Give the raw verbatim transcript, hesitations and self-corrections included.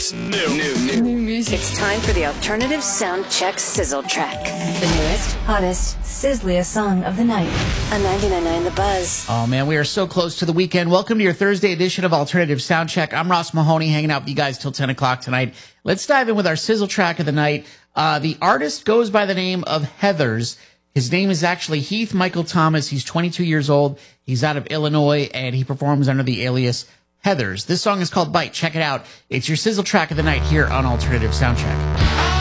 News. New. New. New. New music. It's time for the Alternative Soundcheck Sizzle Track. The newest, hottest, sizzliest song of the night. On ninety-nine point nine The Buzz. Oh, man, we are so close to the weekend. Welcome to your Thursday edition of Alternative Soundcheck. I'm Ross Mahoney, hanging out with you guys till ten o'clock tonight. Let's dive in with our Sizzle Track of the night. Uh, the artist goes by the name of Heathers. His name is actually Heath Michael Thomas. He's twenty-two years old. He's out of Illinois, and he performs under the alias Heathers. This song is called Bite. Check it out. It's your Sizzle Track of the night here on Alternative Soundcheck.